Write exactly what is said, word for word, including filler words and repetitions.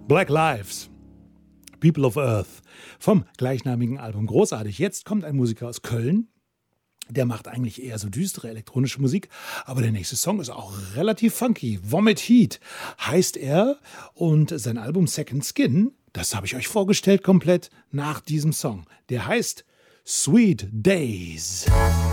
Black Lives, People of Earth vom gleichnamigen Album. Großartig. Jetzt kommt ein Musiker aus Köln. Der macht eigentlich eher so düstere elektronische Musik, aber der nächste Song ist auch relativ funky. Vomit Heat heißt er und sein Album Second Skin, das habe ich euch vorgestellt komplett nach diesem Song. Der heißt Sweet Days.